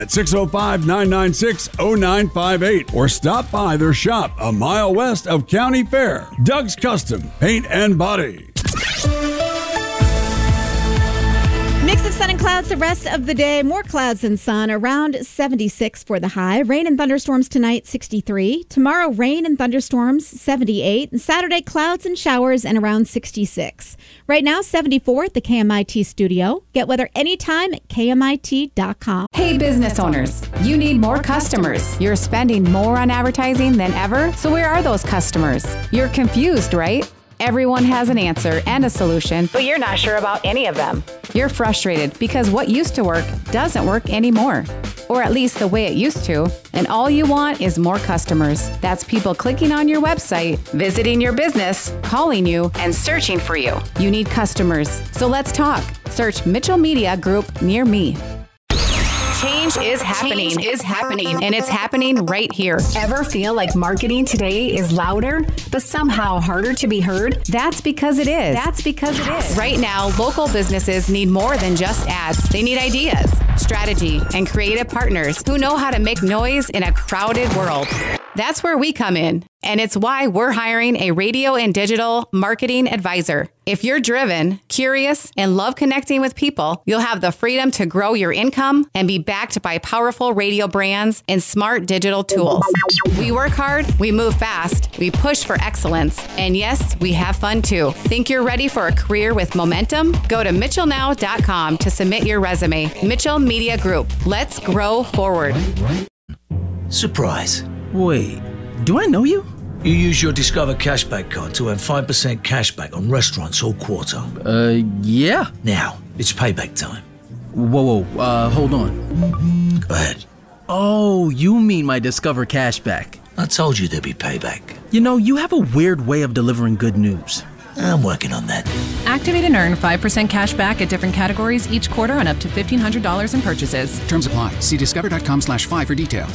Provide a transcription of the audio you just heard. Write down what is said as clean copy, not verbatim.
at 605-996-0958 or stop by their shop a mile west of County Fair. Doug's Custom Paint and Body. Mix of sun and clouds the rest of the day. More clouds than sun. Around 76 for the high. Rain and thunderstorms tonight, 63. Tomorrow, rain and thunderstorms, 78. And Saturday, clouds and showers and around 66. Right now, 74 at the KMIT studio. Get weather anytime at KMIT.com. Hey, business owners, you need more customers. You're spending more on advertising than ever. So where are those customers? You're confused, right? Everyone has an answer and a solution, but you're not sure about any of them. You're frustrated because what used to work doesn't work anymore, or at least the way it used to, and all you want is more customers. That's people clicking on your website, visiting your business, calling you, and searching for you. You need customers, so let's talk. Search Mitchell Media Group near me. Change is happening, and it's happening right here. Ever feel like marketing today is louder, but somehow harder to be heard? That's because it is. Right now, local businesses need more than just ads. They need ideas, strategy, and creative partners who know how to make noise in a crowded world. That's where we come in, and it's why we're hiring a radio and digital marketing advisor. If you're driven, curious, and love connecting with people, you'll have the freedom to grow your income and be backed by powerful radio brands and smart digital tools. We work hard, we move fast, we push for excellence, and yes, we have fun too. Think you're ready for a career with momentum? Go to mitchellnow.com to submit your resume. Mitchell Media Group. Let's grow forward. Surprise. Wait, do I know you? You use your Discover Cashback card to earn 5% cashback on restaurants all quarter. Yeah. Now, it's payback time. Whoa, hold on. Go ahead. Oh, you mean my Discover Cashback. I told you there'd be payback. You know, you have a weird way of delivering good news. I'm working on that. Activate and earn 5% cash back at different categories each quarter on up to $1,500 in purchases. Terms apply. See discover.com/5 for details.